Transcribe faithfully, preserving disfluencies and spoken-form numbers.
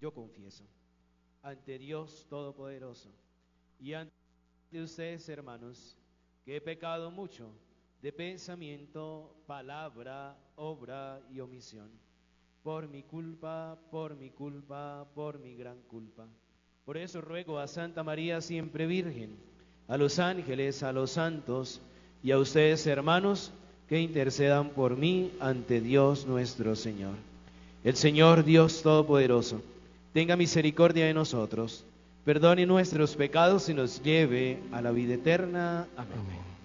yo confieso ante Dios Todopoderoso y ante ustedes, hermanos, que he pecado mucho de pensamiento, palabra, obra y omisión, por mi culpa, por mi culpa, por mi gran culpa. Por eso ruego a Santa María siempre Virgen, a los ángeles, a los santos y a ustedes, hermanos, que intercedan por mí ante Dios nuestro Señor. El Señor Dios Todopoderoso tenga misericordia de nosotros, perdone nuestros pecados y nos lleve a la vida eterna. Amén. Amén.